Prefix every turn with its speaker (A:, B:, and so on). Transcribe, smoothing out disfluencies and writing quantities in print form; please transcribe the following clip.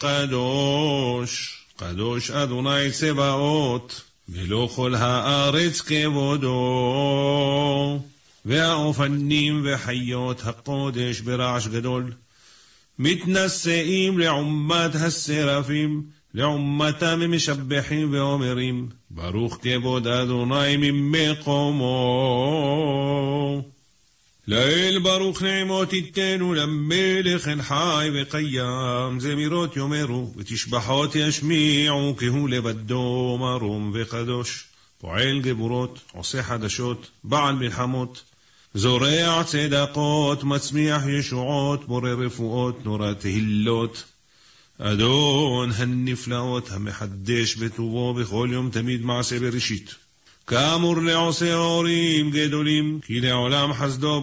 A: קדוש, קדוש אדוני צבאות, ולא כל הארץ כבודו. והאופנים וחיות הקודש ברעש גדול, מתנשאים לעומת הסרפים, לעומתם הם משבחים ואומרים, ברוך כבוד אדוני ממקומו. לאל ברוך נעמות יתנו למלך חי וקיים, זמירות יאמרו ותשבחות ישמיעו, כי הוא לבדו מרום וקדוש, פועל גבורות, עושה חדשות, בעל מלחמות, זורע צדקות, מצמיח ישועות, בורא רפואות, נורא תהילות. אדון הנפלאות, המחדש בטובו בכל יום תמיד מעשה בראשית, כאמור לעושה אורים גדולים, כי לעולם חסדו